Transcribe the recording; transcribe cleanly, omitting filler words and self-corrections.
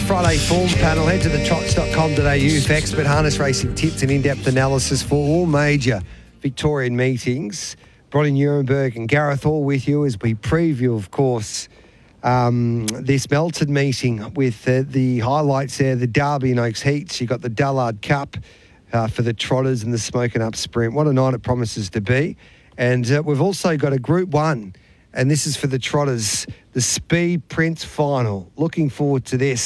Friday form panel. Head to the trots.com.au for expert harness racing tips and in-depth analysis for all major Victorian meetings. Bronny Nuremberg and Gareth all with you as we preview, of course, this Melton meeting with the highlights there, the Derby and Oaks Heats. You've got the Dullard Cup for the Trotters and the Smoking Up Sprint. What a night it promises to be. And we've also got a Group 1, and this is for the Trotters, the Speed Prince Final. Looking forward to this.